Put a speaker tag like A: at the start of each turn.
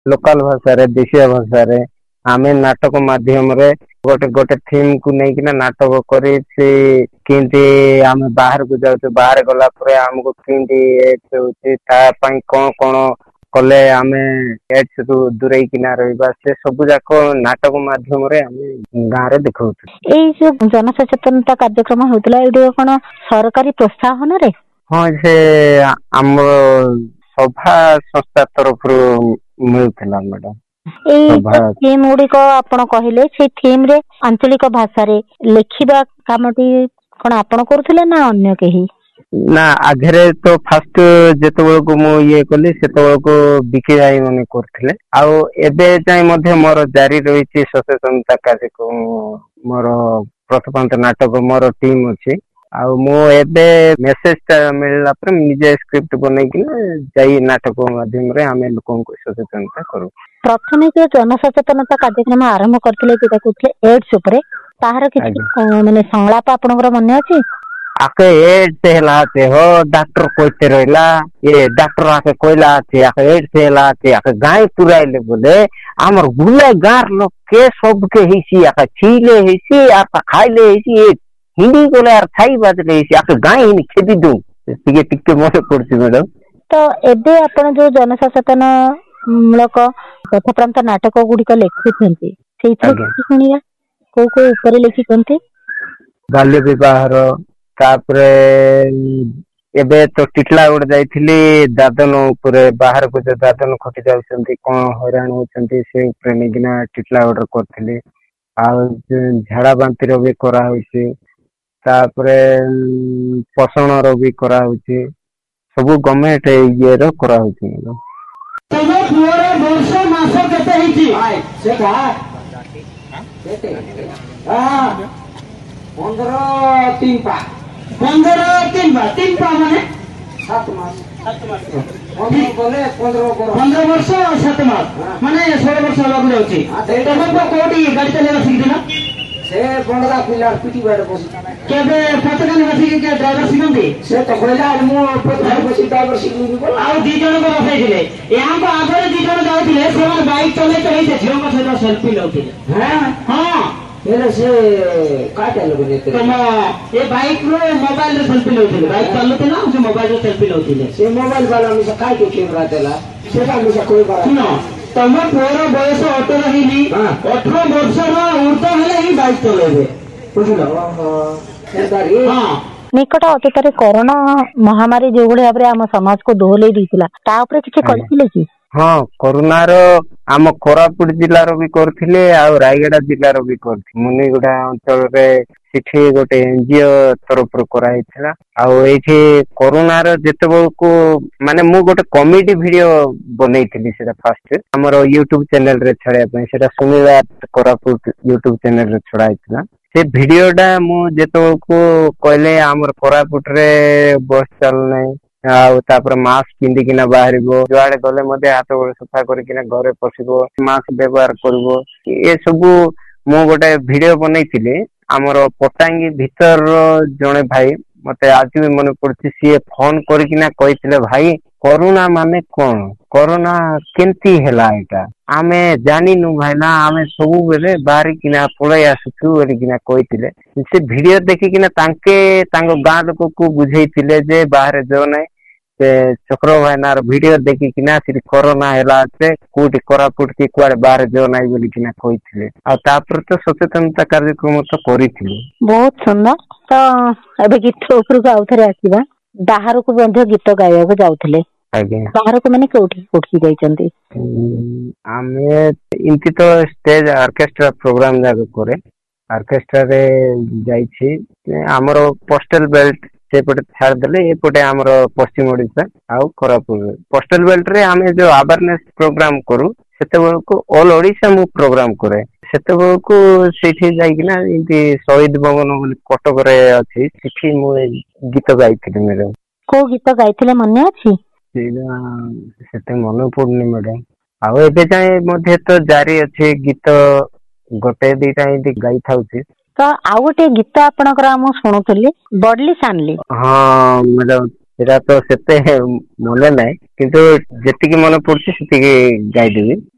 A: Local भाषा देशीय भाषा आमे नाटक माध्यम रे गोटे गोटे थीम को लेकिन नाटक करी किंती आम बाहर को जाऊँ बाहर गला आमको किंती कौन कौन कले आमे एड्स रु दूरे किना रहिबा से सब जाक नाटक माध्यम रे आमे गाँव रे देखौ
B: एई जो जनसचेतनता कार्यक्रम होतला एडो कोन सरकारी प्रोत्साहन रे
A: हाँ से आम सभा संस्था तरफ मिलुथिला मैडम
B: थीम गुड़िक आपण कहले से थीम रे आंचलिक भाषा रे लेखिबा कामटी कोन आपण करूथिले ना अन्य केही
A: ना आघरे तो फास्ट जेतबेल को मु ये कली सेतबेल को बिकी जाई माने करथिले आउ एबे जाय मध्ये मोर जारी रहिछि सचेतनता कार्यक्रम मोर प्रथमांत नाटक मोर टीम अछि आउ मु एबे मेसेज ता मिलला पर निजे स्क्रिप्ट बनै कि जाई नाटक माध्यम रे आमे लोकन को सचेतनता करू
B: प्रथमे जो जनसचेतनता कार्यक्रम आरंभ करथिले जेटा कुथले एड्स ऊपर ताहार किछि माने संलाप आपनकर मने अछि
A: आके एड्स हेलाते हो डॉक्टर कोइते रहला ये डॉक्टर आके कोइला थे आके एड्स हेलाते आके गाय तुराइले बोले हमर गुले गार लोग के सब के हिसी आके छीले हिसी आके खाइले हिसी ए हिंदी कोले यार खाई बाजले हिसी आके गाय हिनी खेदी दू तिके टिके मोरे पड़छि मैडम
B: तो एबे आपण जो जनसचेतन मूलक कथाप्रांत नाटक गुड़िक लेखुଛନ୍ତି ସେଇଥିରେ ଶୁଣିବା କୋଉ କୋଉ ଉପରେ ଲେଖିଛନ୍ତି
A: बाल्य विवाहर तापरे एबे तो टिटला गोटे जाइथिली दादन उपरे बाहर को जो दादन खटी जाउछंती कोन हैरान होछंती से उपरे नेगिना टिटला ऑर्डर करथिली आ झाड़ा बांती रो भी करा होछि तापरे पोषण रो भी करा होछि सब गवर्नमेंट ये रो करा होछि
C: तमे पुरे वर्ष मास केते हिची आय से का केते हां 15 3 पा 15 पा माने 7 मास 15 वर्ष 7 मास माने 16 वर्ष लागू जाउची तमे कोठी गाड़ी चलेला सिखदिना से बंडा पिलार पिटी बाड़ बस केबे पतकानी बसी के ड्राइवर सिखंदी से तो कहला मु पतकानी बसी ड्राइवर सिखनी बोल आ दी जण को बसाइथिले यहां को आगरे दी जण जाउथिले से बाइक चले चले से झियो को सहित सेल्फी लउथिले हां हां एले से काटे लोग नेते तम ए बाइक रो मोबाइल रे सेल्फी लउथिले बाइक चलते ना से मोबाइल रे सेल्फी लउथिले से मोबाइल वाला में से काटे कैमरा देला सेटा में से कोई बात सुनो तम पुअर बयस 18 हिनी 18 वर्ष रो ऊर्ध्व हेले ही बाइक चलेबे बुझलो हां
B: निकट अतीत कोरोना महामारी जो भाव में आम समाज को दोहलई देता ता ऊपर किछि करथिले कि
A: हाँ कोरोना रो आम कोरापुट जिला रो भी करथिले आ रायगढ़ जिला रो भी करथि मुनिगुडा अंचल रे सिठी गोटे एनजीओ तरफ रो कराइथिला आ एठी कोरोना रो जेतबो को माने मु गोटे कॉमेडी वीडियो बनैथिली सेटा फर्स्ट हमर YouTube चैनल रे छड़े पय सेटा सुनिला कोरापुट YouTube चैनल रे छड़ाइथिला से वीडियोटा मु जेतो को कहले हमर कोरापुट रे बस चल नै आ मास्क पिंधि किना बाहरिबो जुआड़े गले मधे हाथ गोड़ सफा करिकिना घरे पसिबो मास्क व्यवहार करबो ए सब मु गोटे वीडियो बनैथिली हमर पटांगी भीतर जने भाई मते आज भी मन पड़छि सी फोन करिकिना कहिथिले भाई कोरोना माने कोन कोरोना केंती हैला एटा आमे जानिनु भाई ना आमे सब बेले बाहरी किना पळै आसुछु एली किना कहिथिले से वीडियो देखि किना तांके तांगो गां लोक को बुझैथिले जे बाहर जो नै से चक्र भाईनार वीडियो देखि किना से कोरोना हैला से कोटी कोरापुट की कुआडे बाहर जो नै बोली किना कहिथिले आ तापर तो सचेतनता कार्यक्रम तो करिथिले
B: बहुत सुंदर तो एबे गीत ऊपर को आउथरे आसीबा बाहर को बंध गीत गाया को जाउथले
A: आगे
B: बाहर को माने कोठी कोठी जाइचंती
A: आमे इनती तो स्टेज ऑर्केस्ट्रा प्रोग्राम जाग करे ऑर्केस्ट्रा रे जाइछि हमरो पोस्टल बेल्ट सेपटे छाड़ देले एपटे हमरो पश्चिम ओडिसा आउ कोरापुट पोस्टल बेल्ट रे हमें जो अवेयरनेस प्रोग्राम करू सेते को ऑल ओडिसा मु प्रोग्राम करे सेते को सेठी जाई किना इनती शहीद भवन बोली कटक रे अछि सेठी मु गीत गाइथिले मेरे
B: को गीत गाइथिले मने अछि
A: सेते मन पड़नी मैडम आउ एबे जाय मध्ये तो जारी अछि गीत गोटे दीटा इनती गाई थाउछि
B: तो आउ गोटे गीत आपनकर हम सुनुतली बडली सानली
A: हाँ मैडम सेटा तो सेते मने नै किंतु जेतिकी मन पड़छि सेतिकी गाई देबी।